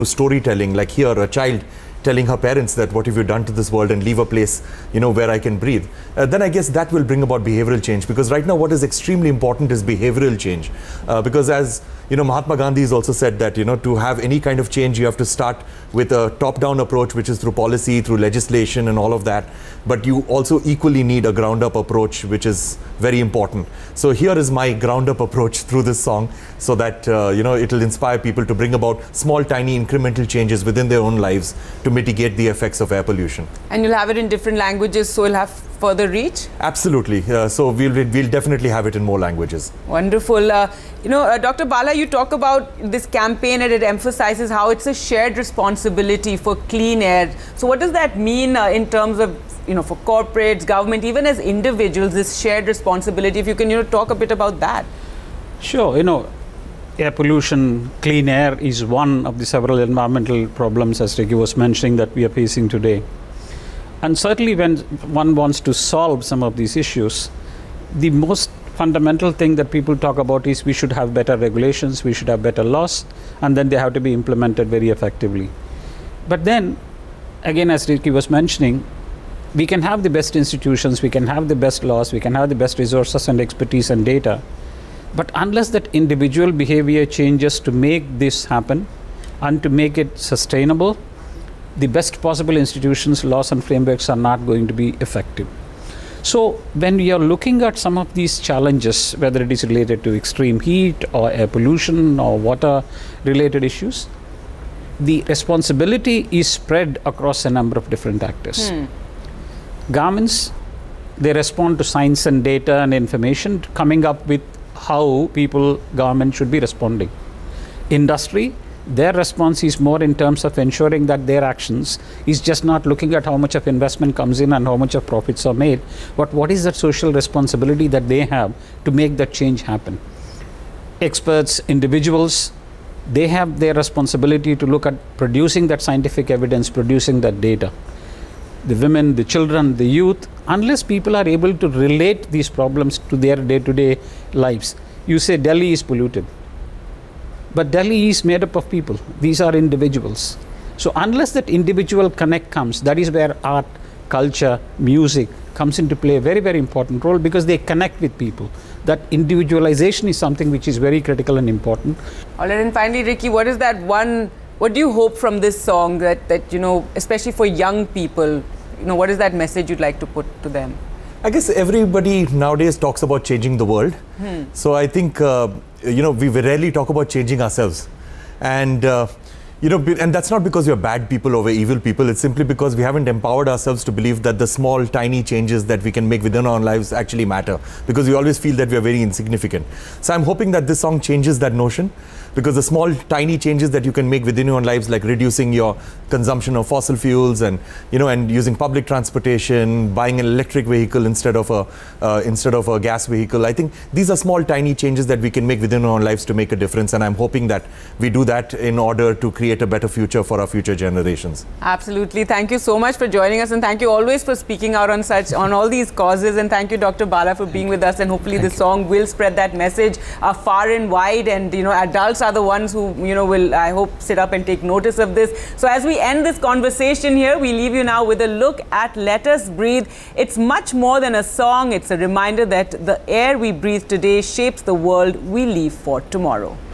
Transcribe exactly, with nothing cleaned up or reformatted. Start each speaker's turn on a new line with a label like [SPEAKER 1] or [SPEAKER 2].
[SPEAKER 1] storytelling, like here a child telling her parents that what have you done to this world and leave a place, you know, where I can breathe, uh, then I guess that will bring about behavioral change. Because right now what is extremely important is behavioral change. Uh, because as you know, Mahatma Gandhi has also said that, you know, to have any kind of change, you have to start with a top-down approach, which is through policy, through legislation and all of that. But you also equally need a ground-up approach, which is very important. So here is my ground-up approach through this song, so that, uh, you know, it will inspire people to bring about small, tiny, incremental changes within their own lives to mitigate the effects of air pollution.
[SPEAKER 2] And you'll have it in different languages, so you'll have further reach? Absolutely.
[SPEAKER 1] Uh, so we'll, we'll definitely have it in more languages.
[SPEAKER 2] Wonderful. Uh, you know, uh, Doctor Bala, you talk about this campaign and it emphasizes how it's a shared responsibility for clean air. So what does that mean uh, in terms of, you know, for corporates, government, even as individuals, this shared responsibility? If you can, you know, talk a bit about that.
[SPEAKER 3] Sure. You know, air pollution, clean air is one of the several environmental problems, as Ricky was mentioning, that we are facing today. And certainly when one wants to solve some of these issues, the most fundamental thing that people talk about is we should have better regulations, we should have better laws, and then they have to be implemented very effectively. But then, again, as Ricky was mentioning, we can have the best institutions, we can have the best laws, we can have the best resources and expertise and data. But unless that individual behavior changes to make this happen and to make it sustainable, the best possible institutions, laws and frameworks are not going to be effective. So when we are looking at some of these challenges, whether it is related to extreme heat or air pollution or water related issues, the responsibility is spread across a number of different actors. Hmm. Governments, they respond to science and data and information, coming up with how people, government should be responding. Industry, their response is more in terms of ensuring that their actions is just not looking at how much of investment comes in and how much of profits are made, but what is that social responsibility that they have to make that change happen. Experts, individuals, they have their responsibility to look at producing that scientific evidence, producing that data. The women, the children, the youth, unless people are able to relate these problems to their day-to-day lives. You say Delhi is polluted. But Delhi is made up of people. These are individuals. So unless that individual connect comes, that is where art, culture, music comes into play a very, very important role, because they connect with people. That individualization is something which is very critical and important.
[SPEAKER 2] All right, and finally, Ricky, what is that one, what do you hope from this song that, that, you know, especially for young people, you know, what is that message you'd like to put to them?
[SPEAKER 1] I guess everybody nowadays talks about changing the world. Hmm. So I think, uh, you know, we rarely talk about changing ourselves. And, uh, you know, and that's not because we're bad people or we're evil people. It's simply because we haven't empowered ourselves to believe that the small, tiny changes that we can make within our lives actually matter. Because we always feel that we're very insignificant. So I'm hoping that this song changes that notion. Because the small, tiny changes that you can make within your own lives, like reducing your consumption of fossil fuels and, you know, and using public transportation, buying an electric vehicle instead of a, uh, instead of a gas vehicle. I think these are small, tiny changes that we can make within our own lives to make a difference. And I'm hoping that we do that in order to create a better future for our future generations.
[SPEAKER 2] Absolutely. Thank you so much for joining us. And thank you always for speaking out on such, on all these causes. And thank you, Doctor Bala, for being with us. And hopefully the song will spread that message uh, far and wide. And, you know, adults are the ones who, you know, will, I hope, sit up and take notice of this. So as we end this conversation here, we leave you now with a look at Let Us Breathe. It's much more than a song. It's a reminder that the air we breathe today shapes the world we leave for tomorrow.